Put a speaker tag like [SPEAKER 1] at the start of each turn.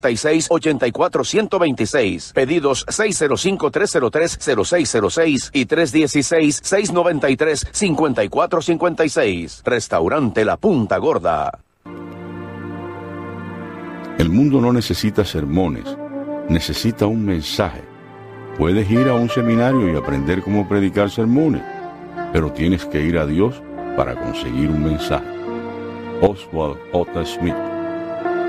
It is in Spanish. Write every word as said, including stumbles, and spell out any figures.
[SPEAKER 1] seis ocho cuatro uno dos seis. Pedidos seis cero cinco, tres cero tres, cero seis cero seis y tres uno seis, seis nueve tres, cinco cuatro cinco seis. Restaurante La Punta Gorda.
[SPEAKER 2] El mundo no necesita sermones, necesita un mensaje. Puedes ir a un seminario y aprender cómo predicar sermones, pero tienes que ir a Dios para conseguir un mensaje. Oswald J. Smith.